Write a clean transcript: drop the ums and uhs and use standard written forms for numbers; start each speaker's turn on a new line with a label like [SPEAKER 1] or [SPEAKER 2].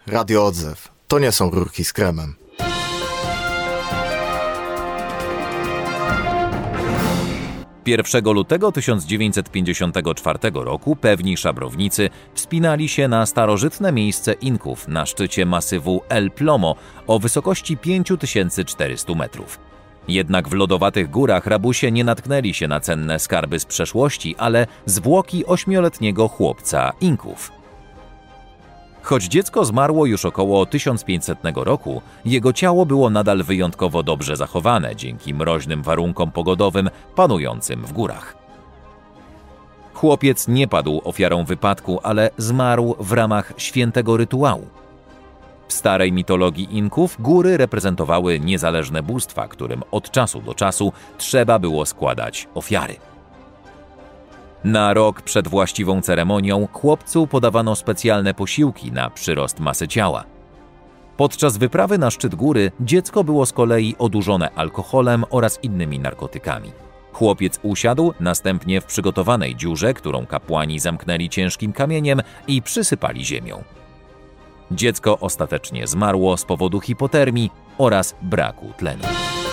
[SPEAKER 1] Radio Odzew. To nie są rurki z kremem.
[SPEAKER 2] Pierwszego lutego 1954 roku pewni szabrownicy wspinali się na starożytne miejsce Inków na szczycie masywu El Plomo o wysokości 5400 metrów. Jednak w lodowatych górach rabusie nie natknęli się na cenne skarby z przeszłości, ale zwłoki 8-letniego chłopca Inków. Choć dziecko zmarło już około 1500 roku, jego ciało było nadal wyjątkowo dobrze zachowane dzięki mroźnym warunkom pogodowym panującym w górach. Chłopiec nie padł ofiarą wypadku, ale zmarł w ramach świętego rytuału. W starej mitologii Inków góry reprezentowały niezależne bóstwa, którym od czasu do czasu trzeba było składać ofiary. Na rok przed właściwą ceremonią chłopcu podawano specjalne posiłki na przyrost masy ciała. Podczas wyprawy na szczyt góry dziecko było z kolei odurzone alkoholem oraz innymi narkotykami. Chłopiec usiadł następnie w przygotowanej dziurze, którą kapłani zamknęli ciężkim kamieniem i przysypali ziemią. Dziecko ostatecznie zmarło z powodu hipotermii oraz braku tlenu.